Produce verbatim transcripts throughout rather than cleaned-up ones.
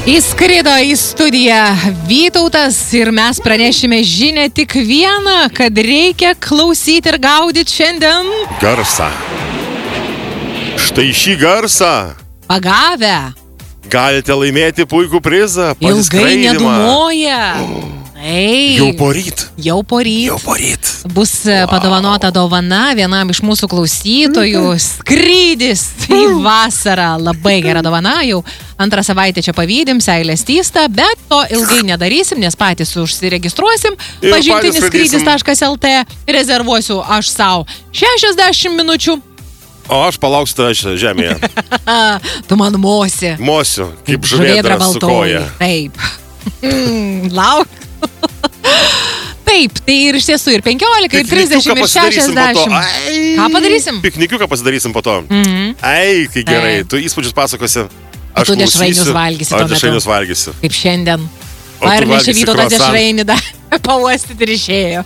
Įskrido į studiją Vytautas ir mes pranešime žinę tik vieną, kad reikia klausyti ir gaudyti šiandien garsą. Štai šį garsą pagavę galite laimėti puikų prizą. ilgai nedūmoja. Ei, Jau poryt. Jau poryt. Jau poryt. Bus wow. padovanota dovana vienam iš mūsų klausytojų. Skrydis į vasarą. Labai gera dovana. Jau antrą savaitę čia pavydim, seilės tysta, bet to ilgai nedarysim, nes patys užsiregistruosim. Pažintinis skrydis taškas el tė. Rezervuosiu aš savo šešiasdešimt minučių. O aš palauksiu tave žemėje. Tu man mosi. Mosiu, kaip žuvėdra su koja. Taip. Lauk. Taip, tai ir iš tiesų ir penkiolika, ir trisdešimt, ir šešiasdešimt. Ką padarysim? Piknikiuką pasidarysim po to. Mhm. Ei, kai gerai, Ei. tu įspūdžius pasakosi. Aš tu dešrainius valgysi tuo metu. Dešrainius valgysi. Kaip šiandien. O tu Parnešė valgysi Vytautą croissant. dešrainį, dar pauostyti ir išėjo.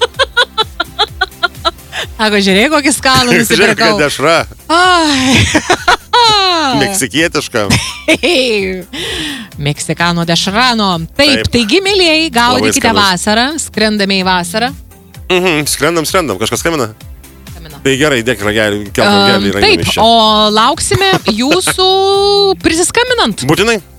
Ako, žiūrėk, kokį skanų Žiūrėk, nusipirkau. kad dešra. Ai. Meksikietiška. Meksikano dešrano. Taip, Taip. taigi, mėlėjai, gaudykite skanus. vasarą, skrendame į vasarą. Mhm, skrendam, skrendam, kažkas skambina. Skambina. Tai gerai, dėk ragelį, keltam Um, gelį, taip, ragelį iš čia. o lauksime jūsų prisiskambinant. Būtinai.